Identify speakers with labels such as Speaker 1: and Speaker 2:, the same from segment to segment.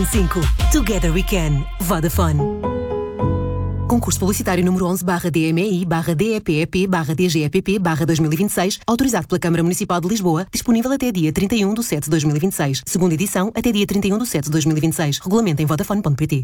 Speaker 1: 5. Together we can. Vodafone. Concurso publicitário número 11/DMI/DEPEP/DGEPP/2026, autorizado pela Câmara Municipal de Lisboa, disponível até dia 31 de 7 de 2026. Segunda edição, até dia 31 de 7 de 2026. Regulamento em vodafone.pt.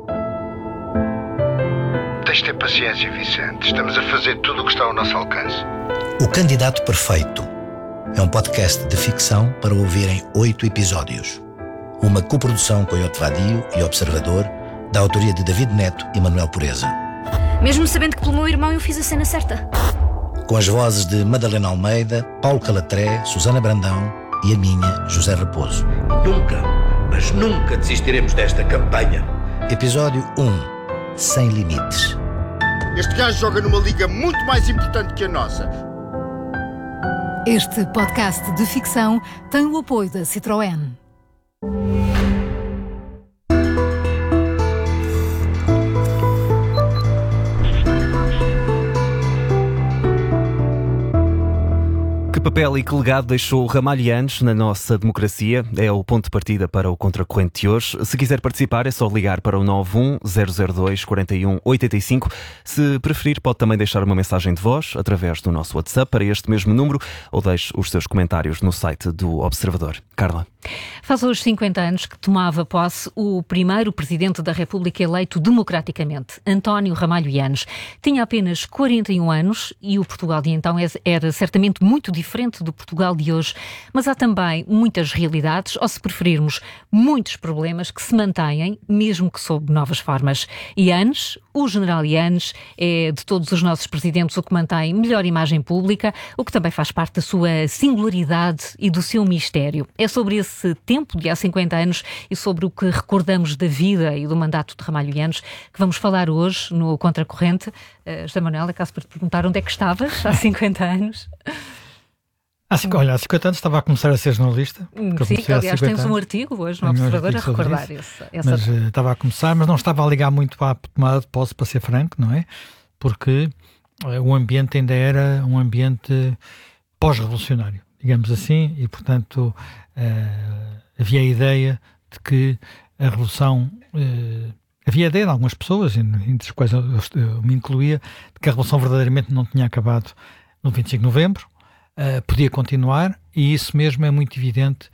Speaker 2: Tens de ter paciência, Vicente. Estamos a fazer tudo o que está ao nosso alcance.
Speaker 3: O Candidato Perfeito é um podcast de ficção para ouvir em 8 episódios. Uma coprodução com Iote Vadio e Observador, da autoria de David Neto e Manuel Pureza.
Speaker 4: Mesmo sabendo que pelo meu irmão eu fiz a cena certa.
Speaker 3: Com as vozes de Madalena Almeida, Paulo Calatré, Susana Brandão e a minha, José Raposo.
Speaker 5: Nunca, mas nunca desistiremos desta campanha.
Speaker 3: Episódio 1. Sem limites.
Speaker 2: Este gajo joga numa liga muito mais importante que a nossa.
Speaker 6: Este podcast de ficção tem o apoio da Citroën.
Speaker 7: Que papel e que legado deixou Ramalhianes na nossa democracia? É o ponto de partida para o Contracorrente de hoje. Se quiser participar é só ligar para o 91002-4185. Se preferir, pode também deixar uma mensagem de voz através do nosso WhatsApp para este mesmo número ou deixe os seus comentários no site do Observador. Carla.
Speaker 6: Faz hoje 50 anos que tomava posse o primeiro Presidente da República eleito democraticamente, António Ramalho Yanes. Tinha apenas 41 anos e o Portugal de então era certamente muito diferente do Portugal de hoje, mas há também muitas realidades, ou se preferirmos, muitos problemas que se mantêm, mesmo que sob novas formas. Yanes, o general Yanes, é de todos os nossos presidentes o que mantém melhor imagem pública, o que também faz parte da sua singularidade e do seu mistério. É sobre esse tempo de há 50 anos e sobre o que recordamos da vida e do mandato de Ramalho Yanes que vamos falar hoje no Contracorrente. José Manuel, acaso para te perguntar onde é que estavas há 50 anos?
Speaker 8: Há 50 anos estava a começar a ser jornalista.
Speaker 6: Sim, aliás tens um artigo hoje no Observador a recordar essa.
Speaker 8: Mas estava a começar, mas não estava a ligar muito para a tomada de posse, para ser franco, não é? Porque o ambiente ainda era um ambiente pós-revolucionário, digamos assim, e portanto havia a ideia de que a Revolução... havia a ideia de algumas pessoas, entre as quais eu me incluía, de que a Revolução verdadeiramente não tinha acabado no 25 de novembro, podia continuar, e isso mesmo é muito evidente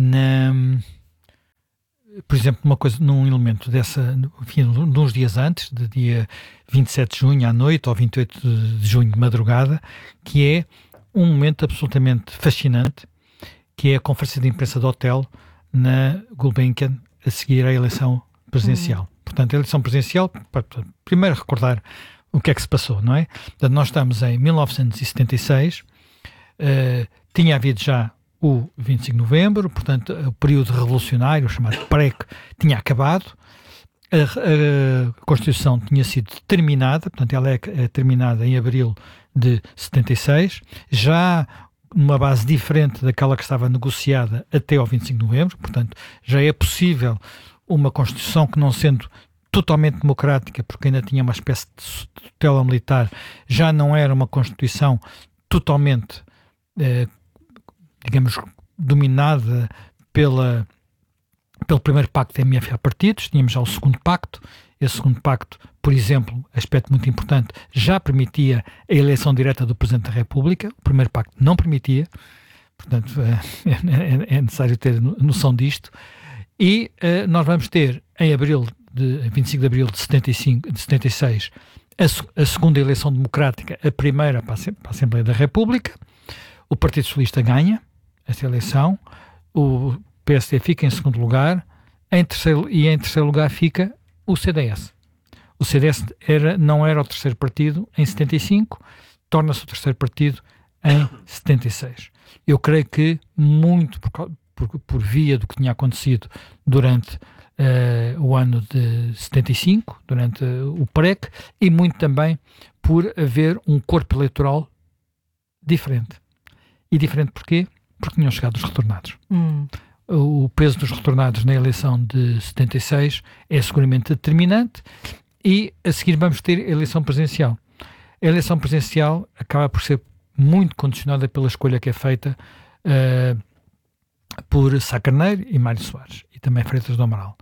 Speaker 8: por exemplo, num elemento enfim, uns dias antes, de dia 27 de junho à noite, ou 28 de junho de madrugada, que é um momento absolutamente fascinante, que é a conferência de imprensa do hotel na Gulbenkian, a seguir à eleição presidencial. Portanto, a eleição presidencial, para primeiro recordar o que é que se passou, não é? Portanto, nós estamos em 1976, tinha havido já o 25 de novembro, portanto, o período revolucionário, chamado PREC, tinha acabado, a Constituição tinha sido terminada, portanto, ela é terminada em abril de 76, já numa base diferente daquela que estava negociada até ao 25 de novembro, portanto, já é possível uma Constituição que, não sendo totalmente democrática, porque ainda tinha uma espécie de tutela militar, já não era uma Constituição totalmente, digamos, dominada pelo primeiro pacto de MFA-partidos. Tínhamos já o segundo pacto. Esse segundo pacto, por exemplo, aspecto muito importante, já permitia a eleição direta do Presidente da República. O primeiro pacto não permitia. Portanto, é necessário ter noção disto. E nós vamos ter, em 25 de abril de 76, a segunda eleição democrática, a primeira para a Assembleia da República. O Partido Socialista ganha esta eleição, o PSD fica em segundo lugar, em terceiro lugar fica o CDS. O CDS não era o terceiro partido em 75, torna-se o terceiro partido em 76. Eu creio que muito por via do que tinha acontecido durante o ano de 75, durante o PREC, e muito também por haver um corpo eleitoral diferente. E diferente porquê? Porque tinham chegado os retornados. O peso dos retornados na eleição de 76 é seguramente determinante, e a seguir vamos ter a eleição presidencial. A eleição presidencial acaba por ser muito condicionada pela escolha que é feita por Sá Carneiro e Mário Soares, e também Freitas do Amaral.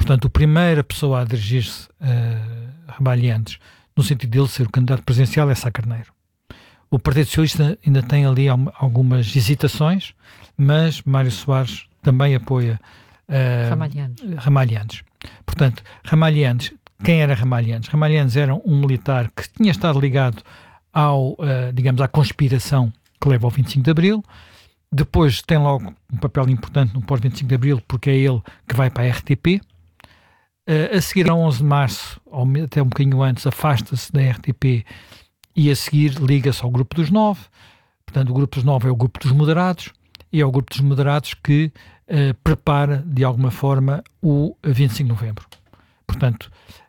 Speaker 8: Portanto, a primeira pessoa a dirigir-se a Ramalhianes, no sentido dele ser o candidato presidencial, é Sá Carneiro. O Partido Socialista ainda tem ali algumas hesitações, mas Mário Soares também apoia Ramalhianes. Portanto, Ramalhianes, quem era Ramalhianes? Ramalhianes era um militar que tinha estado ligado à conspiração que leva ao 25 de Abril. Depois tem logo um papel importante no pós-25 de Abril, porque é ele que vai para a RTP. A seguir, a 11 de Março, ou até um bocadinho antes, afasta-se da RTP e a seguir liga-se ao Grupo dos 9. Portanto, o Grupo dos 9 é o Grupo dos Moderados, e é o Grupo dos Moderados que prepara, de alguma forma, o 25 de Novembro. Portanto,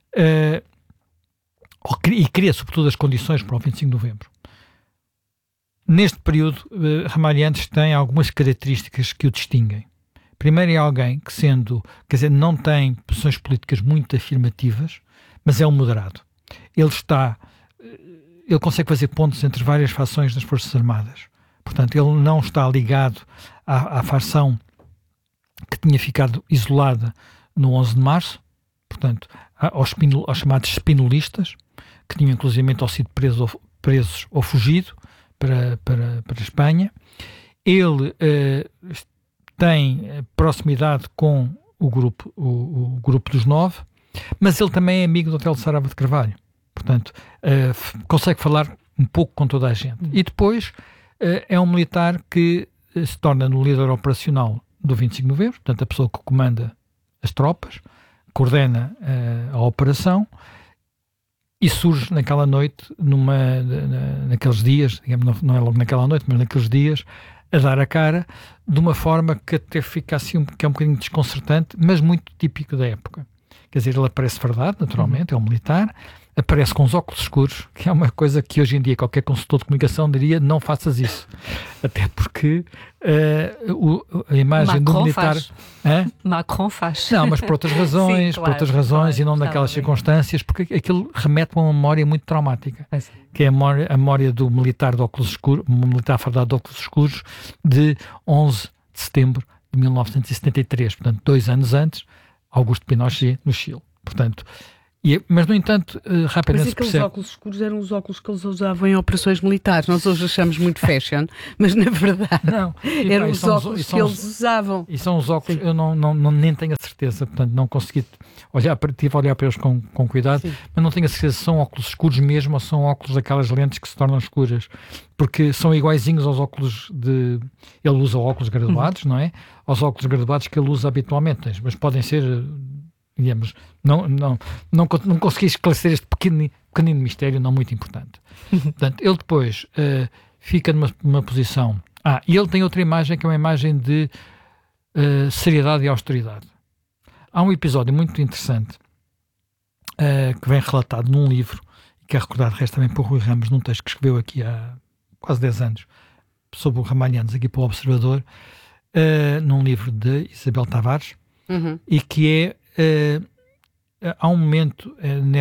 Speaker 8: e cria, sobretudo, as condições para o 25 de Novembro. Neste período, Ramalhianes tem algumas características que o distinguem. Primeiro, é alguém que, não tem posições políticas muito afirmativas, mas é um moderado. Ele consegue fazer pontos entre várias fações das Forças Armadas. Portanto, ele não está ligado à fação que tinha ficado isolada no 11 de Março, portanto, aos chamados spinolistas, que tinham inclusive sido presos ou fugido para a Espanha. Ele tem proximidade com o grupo dos 9, mas ele também é amigo do Otelo Saraiva de Carvalho. Portanto, consegue falar um pouco com toda a gente. E depois é um militar que se torna no líder operacional do 25 de Novembro, portanto, a pessoa que comanda as tropas, coordena a operação, e surge naquela noite, naqueles dias, digamos, não é logo naquela noite, mas naqueles dias, a dar a cara, de uma forma que até fica assim, que é um bocadinho desconcertante, mas muito típico da época. Quer dizer, ele aparece fardado, naturalmente, é um militar, aparece com os óculos escuros, que é uma coisa que hoje em dia qualquer consultor de comunicação diria, não faças isso. Até porque a imagem
Speaker 6: Macron
Speaker 8: do militar...
Speaker 6: Macron faz.
Speaker 8: Não, mas por outras razões, claro, e não naquelas circunstâncias, porque aquilo remete a uma memória muito traumática, que é a memória do militar de óculos escuros, um militar fardado de óculos escuros, de 11 de setembro de 1973, portanto, 2 anos antes, Augusto Pinochet, no Chile. Portanto, mas, no entanto, rapidamente
Speaker 9: se percebe... Mas aqueles óculos escuros eram os óculos que eles usavam em operações militares. Nós hoje achamos muito fashion, mas na verdade eram os óculos que eles usavam.
Speaker 8: E são os óculos, eu nem tenho a certeza, portanto tive a olhar para eles com cuidado, mas não tenho a certeza se são óculos escuros mesmo ou são óculos daquelas lentes que se tornam escuras, porque são iguaizinhos aos óculos ele usa óculos graduados, não é? Aos óculos graduados que ele usa habitualmente, mas podem ser... digamos, não consegui esclarecer este pequenino mistério não muito importante. Portanto, ele depois fica numa posição... e ele tem outra imagem, que é uma imagem de seriedade e austeridade. Há um episódio muito interessante que vem relatado num livro, que é recordado também por Rui Ramos, num texto que escreveu aqui há quase 10 anos, sobre o Ramalhianes, aqui para o Observador, num livro de Isabel Tavares, e que há um momento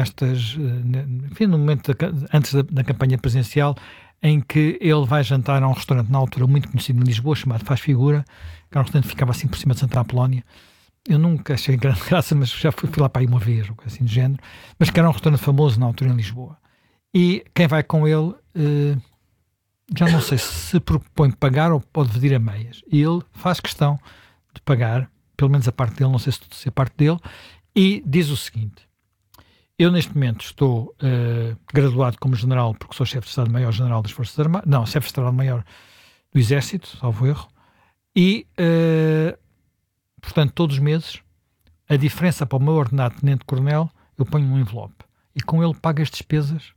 Speaker 8: no momento antes da campanha presidencial, em que ele vai jantar a um restaurante na altura muito conhecido em Lisboa, chamado Faz Figura, que era um restaurante que ficava assim por cima de Santa Apolónia. Eu nunca achei grande graça, mas já fui lá para aí uma vez, ou coisa assim do género, mas que era um restaurante famoso na altura em Lisboa. E quem vai com ele, já não sei se propõe pagar ou pode dividir a meias. E ele faz questão de pagar, pelo menos a parte dele, não sei se a parte dele, e diz o seguinte: eu neste momento estou graduado como general, porque sou chefe de Estado-Maior-General das Forças Armadas, não, chefe de Estado-Maior do Exército, salvo erro, e portanto todos os meses a diferença para o meu ordenado de tenente-coronel eu ponho num envelope e com ele pago as despesas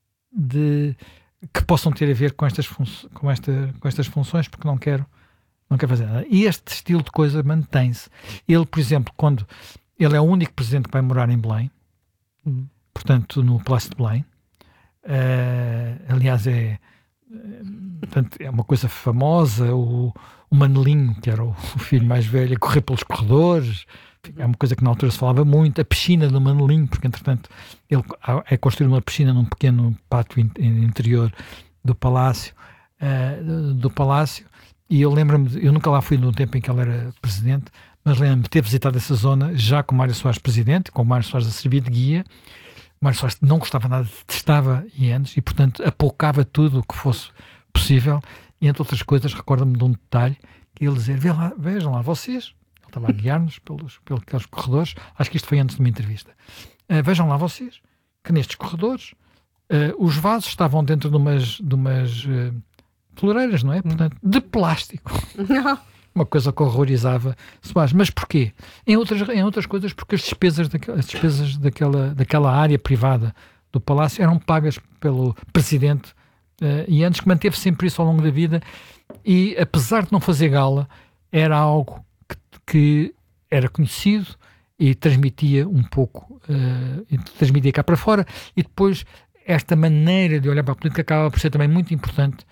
Speaker 8: que possam ter a ver com estas funções, porque não quero fazer nada. E este estilo de coisa mantém-se. Ele, por exemplo, quando ele é o único presidente que vai morar em Belém, portanto, no Palácio de Belém, aliás, portanto, é uma coisa famosa, o Manelinho, que era o filho mais velho, a correr pelos corredores, é uma coisa que na altura se falava muito, a piscina do Manelinho, porque, entretanto, ele é construir uma piscina num pequeno pátio interior do Palácio, e eu lembro-me, eu nunca lá fui no tempo em que ele era presidente, mas lembro-me de ter visitado essa zona já com Mário Soares presidente, com Mário Soares a servir de guia. Mário Soares não gostava nada, detestava Ianes e, portanto, apocava tudo o que fosse possível. E, entre outras coisas, recordo-me de um detalhe que ele dizia: vejam lá vocês, ele estava a guiar-nos pelos corredores, acho que isto foi antes de uma entrevista, vejam lá vocês que nestes corredores os vasos estavam dentro de umas floreiras, não é? Portanto, de plástico.
Speaker 9: Não.
Speaker 8: Uma coisa que horrorizava Soares. Mas porquê? Em outras coisas, porque as despesas daquela área privada do Palácio eram pagas pelo presidente Ianes, que manteve sempre isso ao longo da vida, e apesar de não fazer gala, era algo que era conhecido e transmitia um pouco, transmitia cá para fora, e depois esta maneira de olhar para a política acaba por ser também muito importante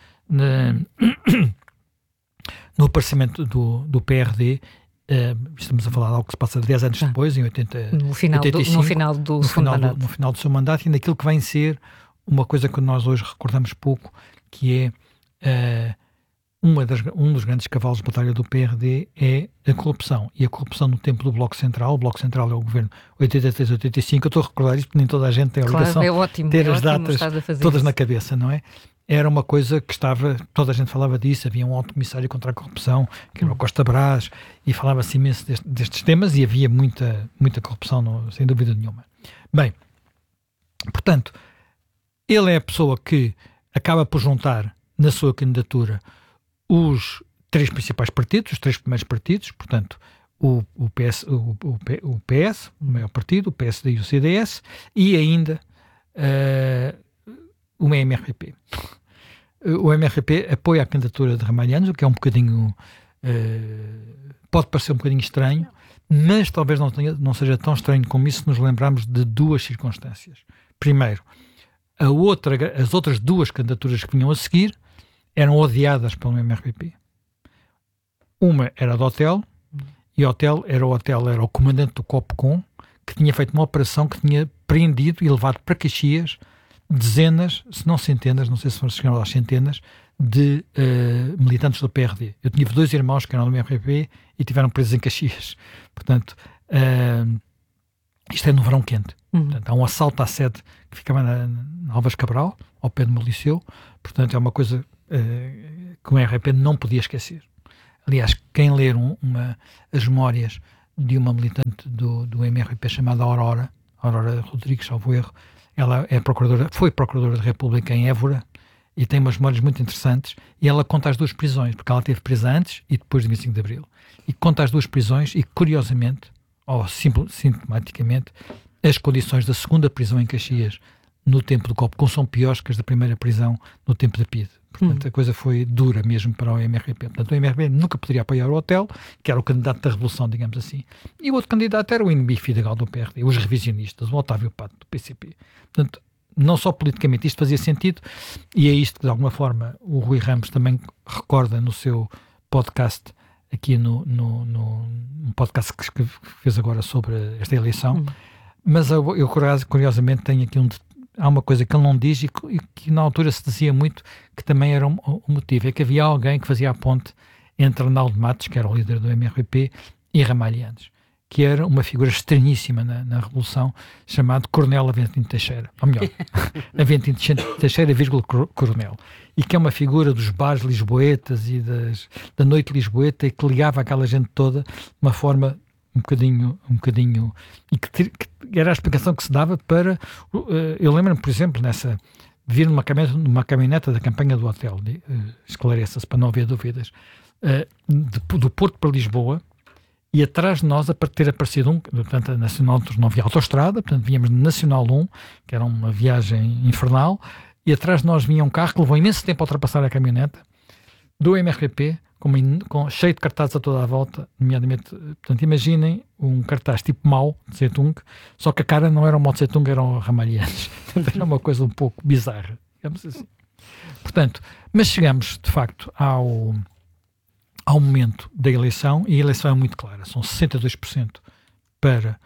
Speaker 8: no aparecimento do PRD. Estamos a falar de algo que se passa 10 anos depois, em 85,
Speaker 6: no final do
Speaker 8: seu mandato, e naquilo que vem ser uma coisa que nós hoje recordamos pouco, que é um dos grandes cavalos de batalha do PRD é a corrupção. E a corrupção no tempo do Bloco Central. O Bloco Central é o governo 83-85. Eu estou a recordar isto porque nem toda a gente tem a obrigação de ter as datas todas na cabeça, não é? Era uma coisa que toda a gente falava disso, havia um alto comissário contra a corrupção, que era o Costa Brás, e falava-se imenso destes temas, e havia muita corrupção, sem dúvida nenhuma. Bem, portanto, ele é a pessoa que acaba por juntar na sua candidatura os três principais partidos, os três primeiros partidos, portanto, o PS, o maior partido, o PSD e o CDS, e ainda o MRP. O MRP apoia a candidatura de Ramalhianes, o que é um bocadinho pode parecer um bocadinho estranho, mas talvez não seja tão estranho como isso se nos lembrarmos de duas circunstâncias. Primeiro, as outras duas candidaturas que vinham a seguir eram odiadas pelo MRP. Uma era do Hotel, e o Hotel era o comandante do COPCOM, que tinha feito uma operação que tinha prendido e levado para Caxias dezenas, se não centenas, não sei se foram chegar às centenas, de militantes do PRD. Eu tive 2 irmãos que eram do MRP e tiveram presos em Caxias. Portanto, isto é no verão quente. Portanto, há um assalto à sede que ficava na Alves Cabral, ao pé do meu liceu. Portanto, é uma coisa que o MRP não podia esquecer. Aliás, quem ler as memórias de uma militante do MRP chamada Aurora Rodrigues, salvo erro, ela foi procuradora da República em Évora e tem umas memórias muito interessantes, e ela conta as 2 prisões, porque ela esteve presa antes e depois de 25 de Abril, e conta as 2 prisões e, curiosamente, ou sintomaticamente, as condições da segunda prisão em Caxias no tempo do COPCOM são piores que as da primeira prisão no tempo da PIDE. Portanto, a coisa foi dura mesmo para o MRP. Portanto, o MRP nunca poderia apoiar o Hotel, que era o candidato da Revolução, digamos assim. E o outro candidato era o inimigo Fidegal do PRD, os revisionistas, o Otávio Pato, do PCP. Portanto, não só politicamente isto fazia sentido, e é isto que, de alguma forma, o Rui Ramos também recorda no seu podcast, aqui no podcast que fez agora sobre esta eleição. Mas eu curiosamente tenho aqui há uma coisa que ele não diz e que na altura se dizia muito, que também era um motivo, é que havia alguém que fazia a ponte entre Arnaldo Matos, que era o líder do MRP, e Ramalhianes, que era uma figura estranhíssima na Revolução, chamado Coronel Aventino Teixeira, ou melhor, Aventino Teixeira, Coronel, e que é uma figura dos bares lisboetas e da noite lisboeta, e que ligava aquela gente toda de uma forma um bocadinho, e que era a explicação que se dava para, eu lembro-me, por exemplo, vir numa caminhoneta da campanha do Hotel, esclareça-se para não haver dúvidas, do Porto para Lisboa, e atrás de nós, a ter aparecido portanto, a Nacional não havia autoestrada, portanto víamos na Nacional 1, que era uma viagem infernal, e atrás de nós vinha um carro que levou imenso tempo a ultrapassar a caminhoneta, do MRP, cheio de cartazes a toda a volta, nomeadamente, portanto, imaginem um cartaz tipo Mao, de Zedong, só que a cara não era o Mao de Zedong, eram os Ramalhianes. Era uma coisa um pouco bizarra, digamos assim. Portanto, mas chegamos, de facto, ao momento da eleição, e a eleição é muito clara, são 62% para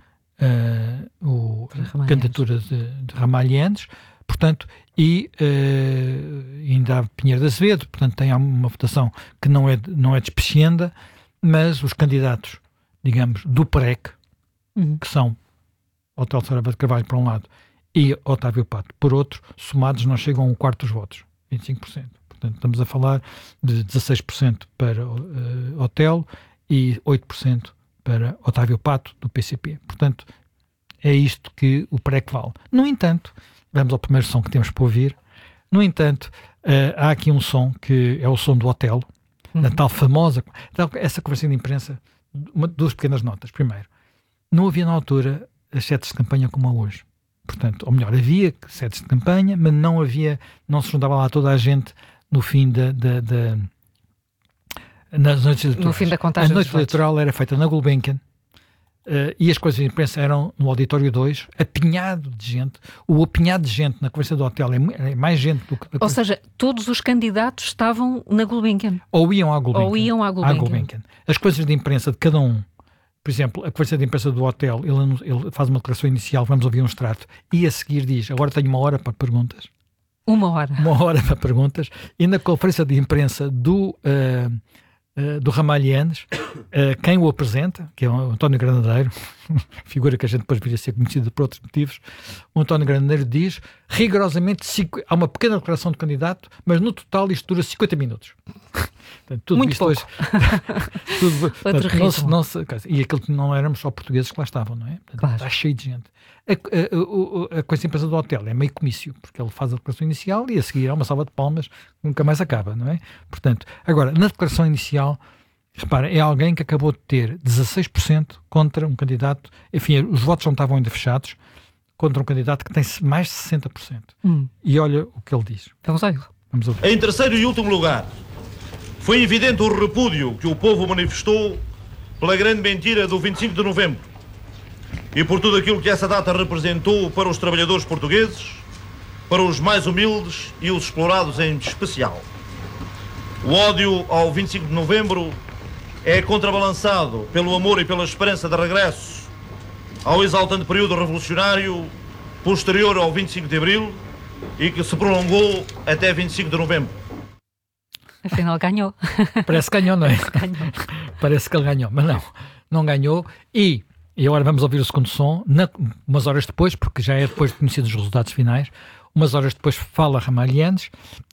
Speaker 8: a candidatura de Ramalhianes, portanto, e ainda há Pinheiro de Azevedo, portanto tem uma votação que não é despecienda, mas os candidatos digamos, do PREC, que são Hotel Saraiva de Carvalho por um lado e Otávio Pato por outro, somados não chegam a um quarto dos votos, 25%. Portanto, estamos a falar de 16% para Hotel e 8% para Otávio Pato, do PCP. Portanto, é isto que o PREC vale. No entanto, vamos ao primeiro som que temos para ouvir. No entanto, há aqui um som que é o som do Otelo, da tal famosa... Essa conversa de imprensa, duas pequenas notas. Primeiro, não havia na altura as sedes de campanha como há hoje. Portanto, ou melhor, havia sedes de campanha, mas não se juntava lá toda a gente no fim nas noites eleitorais.
Speaker 6: No fim da contagem.
Speaker 8: A noite eleitoral era feita na Gulbenkian, e as coisas de imprensa eram no Auditório 2, apinhado de gente. O apinhado de gente na conversa do hotel é mais gente do que...
Speaker 6: Ou seja, todos os candidatos estavam na Gulbenkian.
Speaker 8: Ou iam à Gulbenkian. As coisas de imprensa de cada um, por exemplo, a conversa de imprensa do hotel, ele faz uma declaração inicial, vamos ouvir um extrato, e a seguir diz, agora tenho 1 hora para perguntas.
Speaker 6: 1 hora.
Speaker 8: 1 hora para perguntas. E na conferência de imprensa do Ramalhianes, quem o apresenta, que é o António Granadeiro, figura que a gente depois viria a ser conhecida por outros motivos, o António Granadeiro diz, rigorosamente, há uma pequena declaração de candidato, mas no total isto dura 50 minutos. Portanto, tudo
Speaker 6: muito pouco.
Speaker 8: E aquilo não éramos só portugueses que lá estavam, não é? Portanto,
Speaker 6: claro.
Speaker 8: Está cheio de gente. A coisa empresa do hotel é meio comício, porque ele faz a declaração inicial e a seguir há uma salva de palmas que nunca mais acaba, não é? Portanto, agora, na declaração inicial, repara, é alguém que acabou de ter 16% contra um candidato, enfim, os votos não estavam ainda fechados, contra um candidato que tem mais de 60%. E olha o que ele diz.
Speaker 6: Vamos ouvir.
Speaker 5: Em terceiro e último lugar, foi evidente o repúdio que o povo manifestou pela grande mentira do 25 de novembro e por tudo aquilo que essa data representou para os trabalhadores portugueses, para os mais humildes e os explorados em especial. O ódio ao 25 de novembro é contrabalançado pelo amor e pela esperança de regresso ao exaltante período revolucionário posterior ao 25 de abril e que se prolongou até 25 de novembro.
Speaker 6: Afinal ganhou.
Speaker 8: Parece que ganhou, não é? Parece que ele ganhou, mas não ganhou. E agora vamos ouvir o segundo som, umas horas depois, porque já é depois de conhecidos os resultados finais, umas horas depois fala Ramalhianes,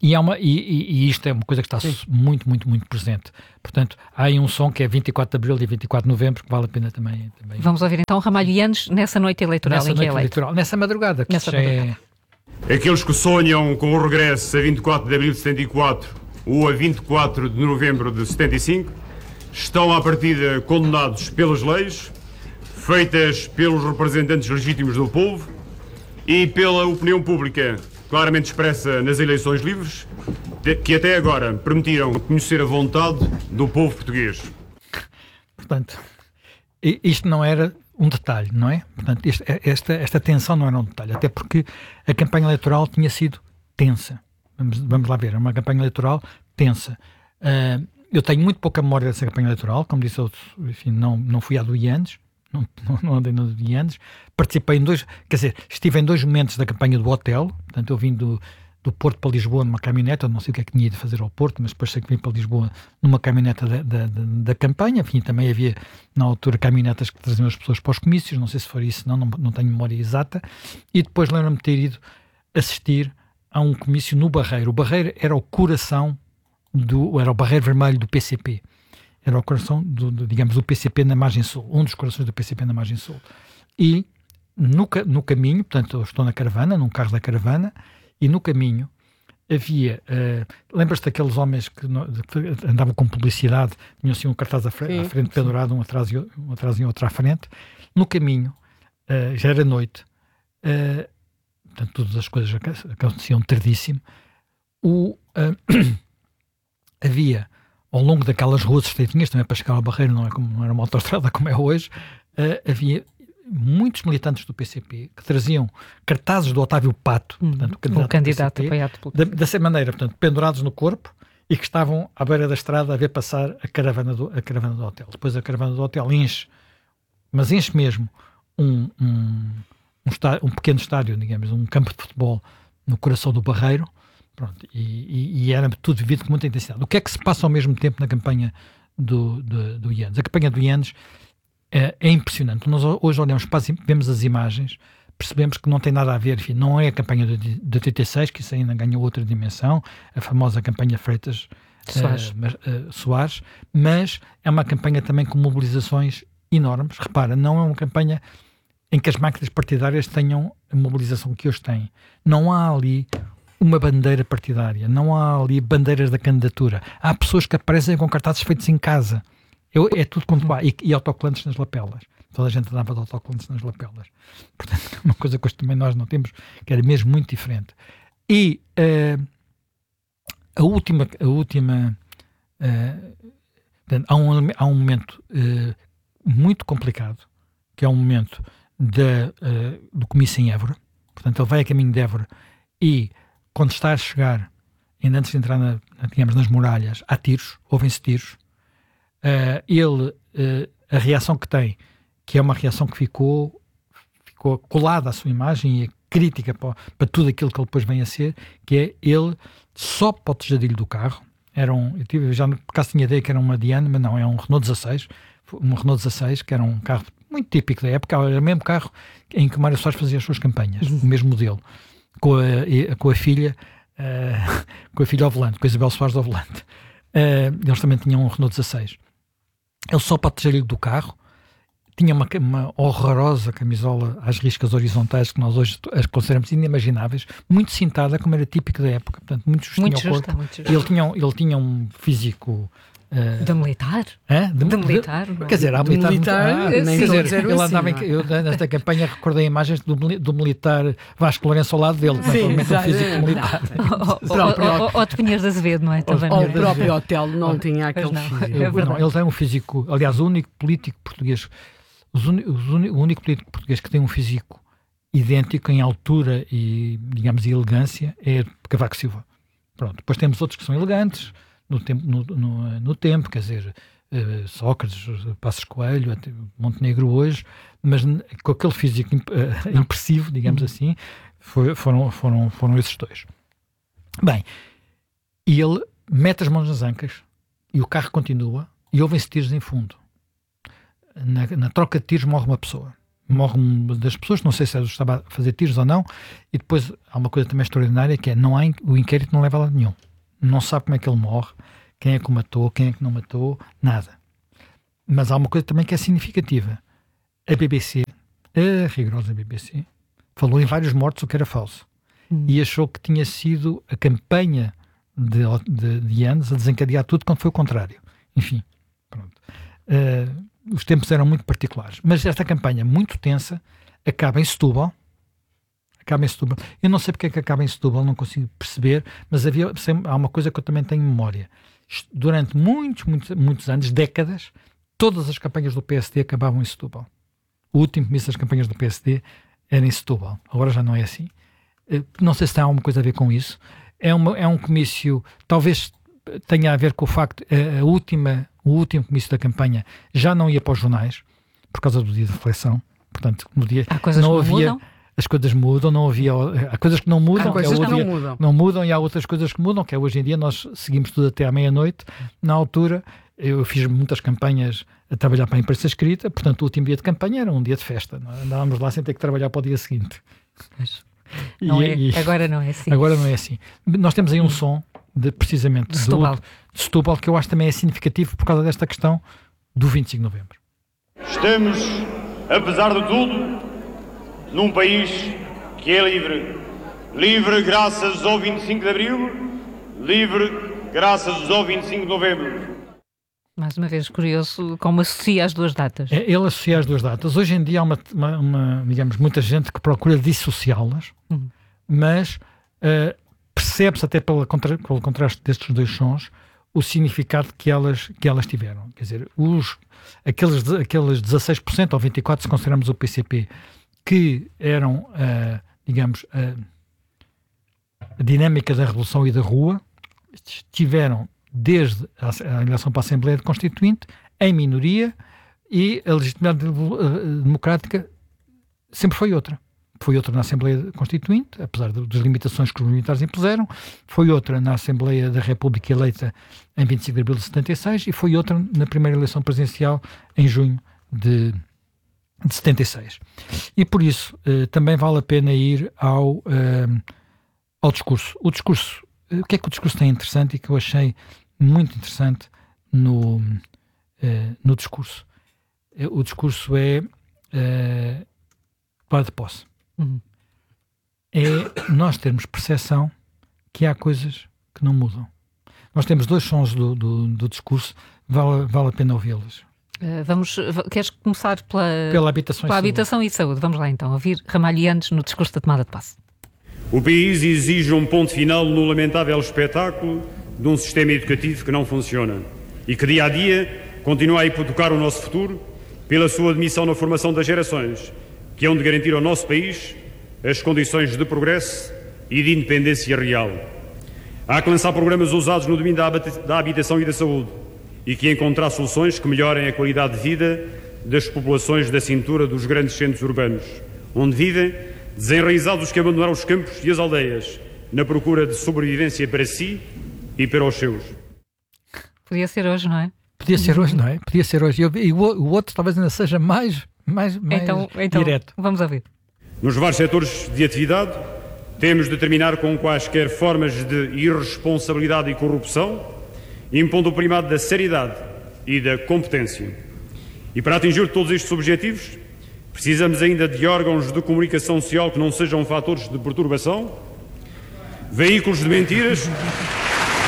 Speaker 8: e isto é uma coisa que está muito, muito, muito presente. Portanto, há aí um som que é 24 de Abril e 24 de Novembro, que vale a pena também.
Speaker 6: Vamos ouvir então Ramalhianes nessa noite eleitoral em que é eleito.
Speaker 8: Nessa madrugada.
Speaker 10: Aqueles que sonham com o regresso a 24 de Abril de 74 ou a 24 de Novembro de 75, estão à partida condenados pelas leis, feitas pelos representantes legítimos do povo e pela opinião pública claramente expressa nas eleições livres, que até agora permitiram conhecer a vontade do povo português.
Speaker 8: Portanto, isto não era um detalhe, não é? Portanto, esta tensão não era um detalhe, até porque a campanha eleitoral tinha sido tensa. Vamos lá ver, é uma campanha eleitoral tensa. Eu tenho muito pouca memória dessa campanha eleitoral, como disse, enfim, não fui à do IANES, não andei no do IANES, participei estive em 2 momentos da campanha do hotel, portanto eu vim do Porto para Lisboa numa caminhoneta, não sei o que é que tinha ido fazer ao Porto, mas depois sei que vim para Lisboa numa caminhoneta da campanha, enfim, também havia na altura caminhonetas que traziam as pessoas para os comícios, não sei se foi isso, não tenho memória exata, e depois lembro-me de ter ido assistir a um comício no Barreiro. O Barreiro era o coração era o Barreiro Vermelho do PCP. Era o coração digamos, do PCP na margem sul. Um dos corações do PCP na margem sul. E no caminho, portanto, eu estou na caravana, num carro da caravana, e no caminho havia... lembras-te daqueles homens que andavam com publicidade, tinham assim um cartaz à frente pendurado, um atrás e outro à frente. No caminho, já era noite, portanto, todas as coisas aconteciam tardíssimo. Havia, ao longo daquelas ruas estreitinhas, também para chegar ao Barreiro, não era uma autoestrada como é hoje, havia muitos militantes do PCP que traziam cartazes do Otávio Pato, portanto, o candidato apoiado pelo... dessa maneira, portanto, pendurados no corpo, e que estavam à beira da estrada a ver passar a caravana do hotel. Depois a caravana do hotel enche mesmo um pequeno estádio, digamos, um campo de futebol no coração do Barreiro. Pronto, e era tudo vivido com muita intensidade. O que é que se passa ao mesmo tempo na campanha do IANES? A campanha do IANES é impressionante. Nós hoje olhamos vemos as imagens, percebemos que não tem nada a ver, enfim, não é a campanha de 86, que isso ainda ganhou outra dimensão, a famosa campanha Freitas Soares, mas é uma campanha também com mobilizações enormes. Repara, não é uma campanha em que as máquinas partidárias tenham a mobilização que hoje têm. Não há ali uma bandeira partidária, não há ali bandeiras da candidatura. Há pessoas que aparecem com cartazes feitos em casa. É tudo como lá. E autocolantes nas lapelas. Toda a gente andava de autocolantes nas lapelas. Portanto, uma coisa que hoje também nós não temos, que era mesmo muito diferente. E há um momento muito complicado, que é um momento do comício em Évora. Portanto, ele vai a caminho de Évora e, quando está a chegar, ainda antes de entrar nas muralhas, há tiros, ouvem-se tiros. A reação que tem, que é uma reação que ficou colada à sua imagem e é crítica para tudo aquilo que ele depois vem a ser, que é ele só para o tejadilho do carro. Eu já por acaso tinha ideia que era uma Diane, mas não, é um Renault 16, que era um carro muito típico da época, era o mesmo carro em que Mário Soares fazia as suas campanhas, o mesmo modelo, com a filha ao volante, com a Isabel Soares ao volante. Eles também tinham um Renault 16. Ele só para o tejadilho do carro tinha uma horrorosa camisola às riscas horizontais que nós hoje as consideramos inimagináveis, muito cintada, como era típico da época, portanto, muito justinho ao corpo. Ele tinha um físico...
Speaker 6: de militar?
Speaker 8: De
Speaker 6: militar?
Speaker 8: Quer dizer, há militar...
Speaker 9: Ele
Speaker 8: andava eu nesta campanha recordei imagens do militar Vasco Lourenço ao lado dele, provavelmente um físico militar.
Speaker 6: Ou de Pinheiros de Azevedo, não é?
Speaker 9: Ou o próprio Otelo não tinha aquele físico.
Speaker 8: Ele tem um físico, aliás, o único político português... O único político português que tem um físico idêntico em altura e, digamos, elegância é Cavaco Silva. Pronto. Depois temos outros que são elegantes no tempo, quer dizer, Sócrates, Passos Coelho, Montenegro hoje, mas com aquele físico impressivo, digamos assim, foram esses dois. Bem, e ele mete as mãos nas ancas e o carro continua e ouvem-se tiros em fundo. Na troca de tiros morre uma pessoa. Morre uma das pessoas, não sei se estava a fazer tiros ou não, e depois há uma coisa também extraordinária, que é o inquérito não leva a lado nenhum. Não sabe como é que ele morre, quem é que o matou, quem é que não matou, nada. Mas há uma coisa também que é significativa. A BBC, a rigorosa BBC, falou em vários mortos, o que era falso. E achou que tinha sido a campanha de anos a desencadear tudo, quando foi o contrário. Enfim, pronto. Os tempos eram muito particulares. Mas esta campanha muito tensa acaba em Setúbal. Eu não sei porque é que acaba em Setúbal, não consigo perceber, mas há uma coisa que eu também tenho memória. Durante muitos anos, décadas, todas as campanhas do PSD acabavam em Setúbal. O último comício das campanhas do PSD era em Setúbal. Agora já não é assim. Não sei se tem alguma coisa a ver com isso. É um comício, talvez tenha a ver com o facto o último comício da campanha já não ia para os jornais por causa do dia de reflexão. Portanto, no dia
Speaker 6: há coisas
Speaker 8: não
Speaker 6: que
Speaker 8: havia,
Speaker 6: mudam?
Speaker 8: As coisas mudam, não havia, há coisas que não mudam,
Speaker 9: não
Speaker 8: mudam, e há outras coisas que mudam, que é hoje em dia nós seguimos tudo até à meia-noite. Na altura eu fiz muitas campanhas a trabalhar para a imprensa escrita, portanto o último dia de campanha era um dia de festa, não é? Andávamos lá sem ter que trabalhar para o dia seguinte.
Speaker 6: Agora não é assim.
Speaker 8: Agora não é assim. Nós temos aí um som precisamente de Setúbal, que eu acho também é significativo por causa desta questão do 25 de novembro.
Speaker 10: Estamos, apesar de tudo, num país que é livre. Livre graças ao 25 de Abril, livre graças ao 25 de Novembro.
Speaker 6: Mais uma vez, curioso como associa as duas datas.
Speaker 8: Ele associa as duas datas. Hoje em dia há digamos, muita gente que procura dissociá-las, mas percebe-se até pelo contraste destes dois sons o significado que elas tiveram. Quer dizer, aqueles 16% ou 24%, se considerarmos o PCP, que eram, digamos, a dinâmica da Revolução e da Rua, tiveram desde a eleição para a Assembleia Constituinte em minoria, e a legitimidade democrática sempre foi outra. Foi outra na Assembleia Constituinte, apesar das limitações que os militares impuseram, foi outra na Assembleia da República eleita em 25 de abril de 76 e foi outra na primeira eleição presidencial em junho de 76. E por isso também vale a pena ir ao discurso. O discurso, o que é que o discurso tem interessante e que eu achei muito interessante no discurso? O discurso é tomada de posse. É nós termos percepção que há coisas que não mudam. Nós temos 2 sons do discurso, vale a pena ouvi-los.
Speaker 6: Queres começar
Speaker 8: pela habitação
Speaker 6: e saúde? Vamos lá então, ouvir Ramalho e Yanes no discurso da tomada de posse.
Speaker 10: O país exige um ponto final no lamentável espetáculo de um sistema educativo que não funciona e que dia a dia continua a hipotecar o nosso futuro pela sua admissão na formação das gerações, que hão de garantir ao nosso país as condições de progresso e de independência real. Há que lançar programas ousados no domínio da habitação e da saúde e que encontrar soluções que melhorem a qualidade de vida das populações da cintura dos grandes centros urbanos, onde vivem desenraizados os que abandonaram os campos e as aldeias na procura de sobrevivência para si e para os seus.
Speaker 6: Podia ser hoje, não é?
Speaker 8: Podia ser hoje, não é? Podia ser hoje. E o outro talvez ainda seja mais
Speaker 6: então,
Speaker 8: direto.
Speaker 6: Vamos ouvir.
Speaker 10: Nos vários setores de atividade, temos de terminar com quaisquer formas de irresponsabilidade e corrupção, impondo o primado da seriedade e da competência. E para atingir todos estes objetivos, precisamos ainda de órgãos de comunicação social que não sejam fatores de perturbação, veículos de mentiras